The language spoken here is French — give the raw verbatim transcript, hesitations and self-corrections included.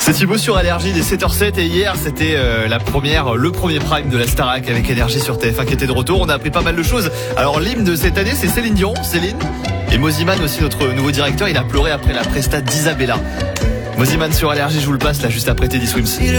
C'est Thibaut sur Énergie des sept heures sept et hier c'était euh, la première, le premier prime de la Starac avec Énergie sur T F un qui était de retour. On a appris pas mal de choses. Alors l'hymne de cette année c'est Céline Dion, Céline. Et Moziman aussi, notre nouveau directeur, il a pleuré après la presta d'Isabella. Moziman sur Énergie, je vous le passe là juste après Teddy Swims.